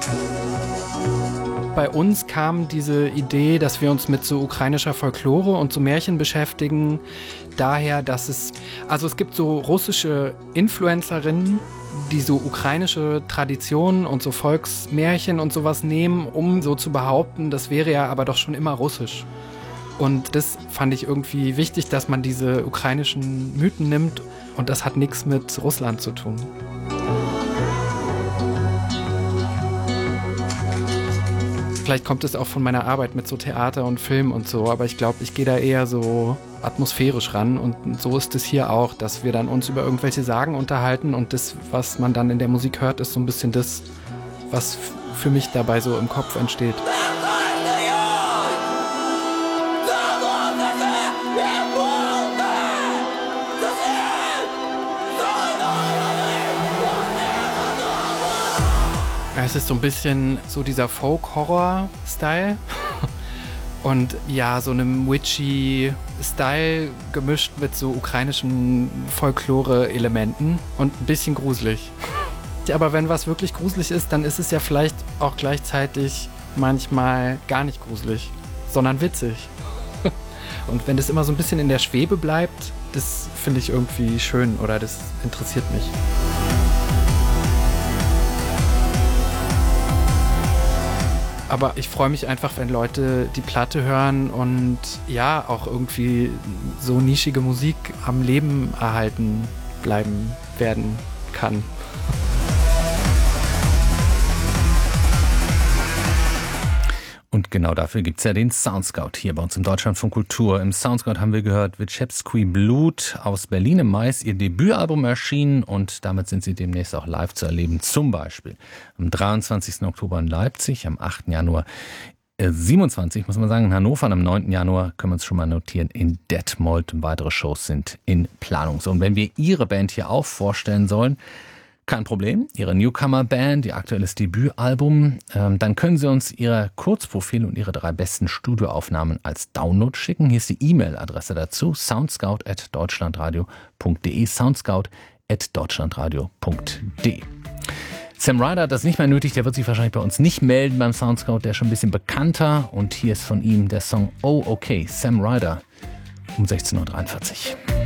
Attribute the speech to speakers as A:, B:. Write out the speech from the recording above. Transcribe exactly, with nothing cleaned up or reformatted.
A: Bei uns kam diese Idee, dass wir uns mit so ukrainischer Folklore und so Märchen beschäftigen, daher, dass es, also es gibt so russische Influencerinnen, die so ukrainische Traditionen und so Volksmärchen und sowas nehmen, um so zu behaupten, das wäre ja aber doch schon immer russisch. Und das fand ich irgendwie wichtig, dass man diese ukrainischen Mythen nimmt und das hat nichts mit Russland zu tun. Vielleicht kommt es auch von meiner Arbeit mit so Theater und Film und so, aber ich glaube, ich gehe da eher so atmosphärisch ran und so ist es hier auch, dass wir dann uns über irgendwelche Sagen unterhalten und das, was man dann in der Musik hört, ist so ein bisschen das, was f- für mich dabei so im Kopf entsteht. Es ist so ein bisschen so dieser Folk-Horror-Style und ja, so einem witchy-Style gemischt mit so ukrainischen Folklore-Elementen und ein bisschen gruselig. Aber wenn was wirklich gruselig ist, dann ist es ja vielleicht auch gleichzeitig manchmal gar nicht gruselig, sondern witzig. Und wenn das immer so ein bisschen in der Schwebe bleibt, das finde ich irgendwie schön oder das interessiert mich. Aber ich freue mich einfach, wenn Leute die Platte hören und ja, auch irgendwie so nischige Musik am Leben erhalten bleiben werden kann.
B: Und genau dafür gibt es ja den Soundscout hier bei uns im Deutschlandfunk Kultur. Im Soundscout haben wir gehört, Wyszewski Blut aus Berlin im Mai ist ihr Debütalbum erschienen und damit sind sie demnächst auch live zu erleben. Zum Beispiel am dreiundzwanzigsten Oktober in Leipzig, am achten Januar äh, siebenundzwanzig, muss man sagen, in Hannover, und am neunten Januar können wir uns schon mal notieren, in Detmold. Weitere Shows sind in Planung. So, und wenn wir ihre Band hier auch vorstellen sollen, kein Problem, ihre Newcomer-Band, ihr aktuelles Debütalbum. Ähm, dann können Sie uns Ihr Kurzprofil und Ihre drei besten Studioaufnahmen als Download schicken. Hier ist die E-Mail-Adresse dazu, soundscout at deutschlandradio punkt de, soundscout at deutschlandradio punkt de. Sam Ryder hat das nicht mehr nötig, der wird sich wahrscheinlich bei uns nicht melden beim Soundscout, der ist schon ein bisschen bekannter. Und hier ist von ihm der Song Oh Okay, Sam Ryder um sechzehn Uhr dreiundvierzig.